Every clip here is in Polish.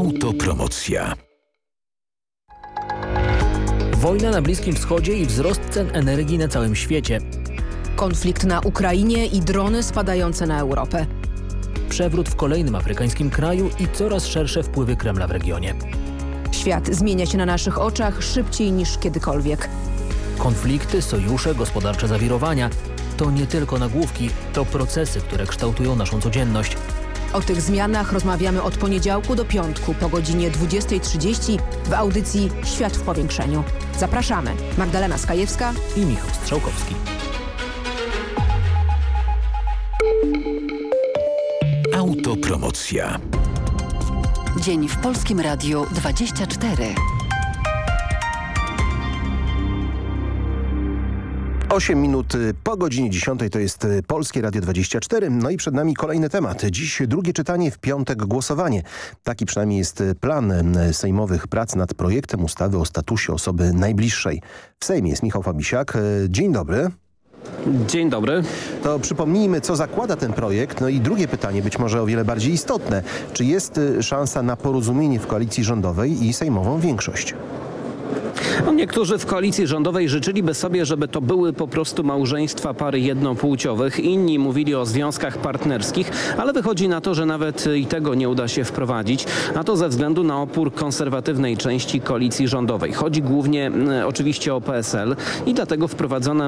Autopromocja. Wojna na Bliskim Wschodzie i wzrost cen energii na całym świecie. Konflikt na Ukrainie i drony spadające na Europę. Przewrót w kolejnym afrykańskim kraju i coraz szersze wpływy Kremla w regionie. Świat zmienia się na naszych oczach szybciej niż kiedykolwiek. Konflikty, sojusze, gospodarcze zawirowania to nie tylko nagłówki, to procesy, które kształtują naszą codzienność. O tych zmianach rozmawiamy od poniedziałku do piątku po godzinie 20:30 w audycji Świat w powiększeniu. Zapraszamy. Magdalena Skajewska i Michał Strzałkowski. Autopromocja. Dzień w Polskim Radiu 24. 8 minut po godzinie 10 to jest Polskie Radio 24. No i przed nami kolejny temat. Dziś drugie czytanie, w piątek głosowanie. Taki przynajmniej jest plan sejmowych prac nad projektem ustawy o statusie osoby najbliższej. W Sejmie jest Michał Fabisiak. Dzień dobry. Dzień dobry. To przypomnijmy, co zakłada ten projekt. No i drugie pytanie, być może o wiele bardziej istotne. Czy jest szansa na porozumienie w koalicji rządowej i sejmową większość? Niektórzy w koalicji rządowej życzyliby sobie, żeby to były po prostu małżeństwa pary jednopłciowych. Inni mówili o związkach partnerskich, ale wychodzi na to, że nawet i tego nie uda się wprowadzić, a to ze względu na opór konserwatywnej części koalicji rządowej. Chodzi głównie oczywiście o PSL i dlatego wprowadzony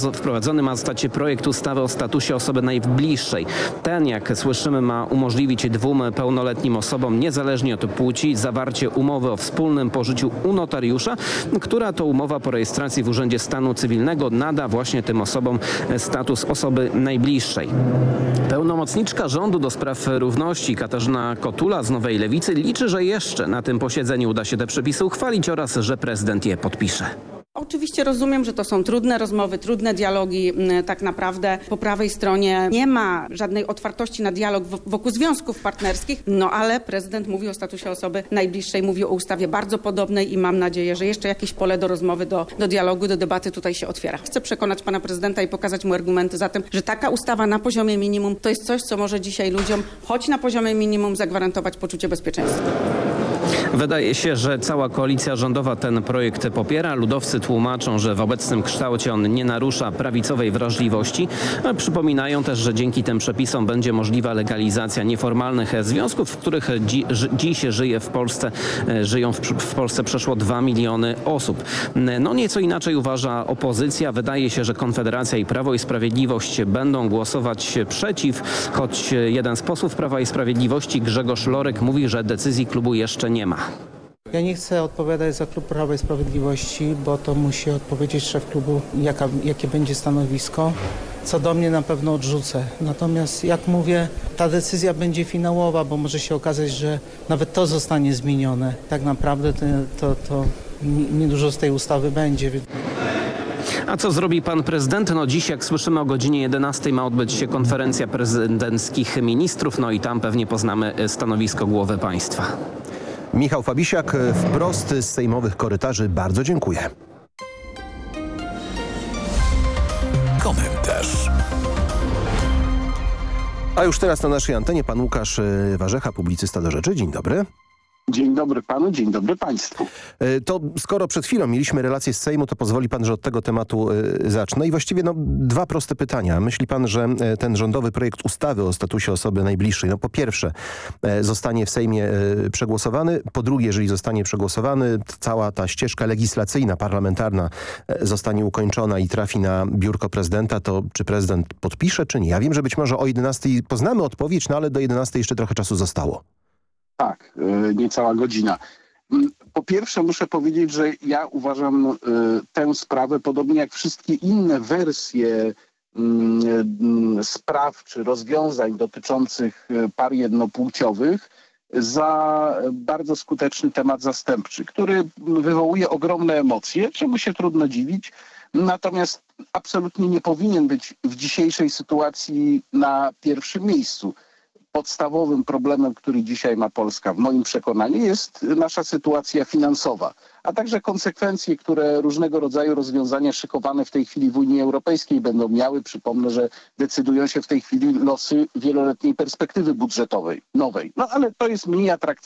ma zostać projekt ustawy o statusie osoby najbliższej. Ten, jak słyszymy, ma umożliwić dwóm pełnoletnim osobom, niezależnie od płci, zawarcie umowy o wspólnym pożyciu u notariusza, która to umowa po rejestracji w Urzędzie Stanu Cywilnego nada właśnie tym osobom status osoby najbliższej. Pełnomocniczka rządu do spraw równości Katarzyna Kotula z Nowej Lewicy liczy, że jeszcze na tym posiedzeniu uda się te przepisy uchwalić oraz że prezydent je podpisze. Oczywiście rozumiem, że to są trudne rozmowy, trudne dialogi. Tak naprawdę po prawej stronie nie ma żadnej otwartości na dialog wokół związków partnerskich, no ale prezydent mówi o statusie osoby najbliższej, mówi o ustawie bardzo podobnej i mam nadzieję, że jeszcze jakieś pole do rozmowy, do dialogu, do debaty tutaj się otwiera. Chcę przekonać pana prezydenta i pokazać mu argumenty za tym, że taka ustawa na poziomie minimum to jest coś, co może dzisiaj ludziom, choć na poziomie minimum, zagwarantować poczucie bezpieczeństwa. Wydaje się, że cała koalicja rządowa ten projekt popiera. Ludowcy tłumaczą, że w obecnym kształcie on nie narusza prawicowej wrażliwości. Przypominają też, że dzięki tym przepisom będzie możliwa legalizacja nieformalnych związków, w których dziś żyje w Polsce. Żyją w Polsce przeszło 2 miliony osób. No nieco inaczej uważa opozycja. Wydaje się, że Konfederacja i Prawo i Sprawiedliwość będą głosować przeciw, choć jeden z posłów Prawa i Sprawiedliwości, Grzegorz Lorek, mówi, że decyzji klubu jeszcze nie ma. Ja nie chcę odpowiadać za klub Prawa i Sprawiedliwości, bo to musi odpowiedzieć szef klubu, jakie będzie stanowisko. Co do mnie na pewno odrzucę. Natomiast jak mówię, ta decyzja będzie finałowa, bo może się okazać, że nawet to zostanie zmienione. Tak naprawdę to niedużo z tej ustawy będzie. A co zrobi pan prezydent? No dziś, jak słyszymy, o godzinie 11 ma odbyć się konferencja prezydenckich ministrów, no i tam pewnie poznamy stanowisko głowy państwa. Michał Fabisiak, wprost z sejmowych korytarzy. Bardzo dziękuję. Komentarz. A już teraz na naszej antenie pan Łukasz Warzecha, publicysta do rzeczy. Dzień dobry. Dzień dobry panu, dzień dobry państwu. To skoro przed chwilą mieliśmy relację z Sejmu, to pozwoli pan, że od tego tematu zacznę. I właściwie dwa proste pytania. Myśli pan, że ten rządowy projekt ustawy o statusie osoby najbliższej, po pierwsze zostanie w Sejmie przegłosowany, po drugie, jeżeli zostanie przegłosowany, cała ta ścieżka legislacyjna, parlamentarna zostanie ukończona i trafi na biurko prezydenta, to czy prezydent podpisze, czy nie? Ja wiem, że być może o 11 poznamy odpowiedź, no ale do 11 jeszcze trochę czasu zostało. Tak, niecała godzina. Po pierwsze muszę powiedzieć, że ja uważam tę sprawę, podobnie jak wszystkie inne wersje spraw czy rozwiązań dotyczących par jednopłciowych, za bardzo skuteczny temat zastępczy, który wywołuje ogromne emocje, czemu się trudno dziwić. Natomiast absolutnie nie powinien być w dzisiejszej sytuacji na pierwszym miejscu. Podstawowym problemem, który dzisiaj ma Polska, w moim przekonaniu, jest nasza sytuacja finansowa, a także konsekwencje, które różnego rodzaju rozwiązania szykowane w tej chwili w Unii Europejskiej będą miały. Przypomnę, że decydują się w tej chwili losy wieloletniej perspektywy budżetowej nowej. No ale to jest mniej atrakcyjne.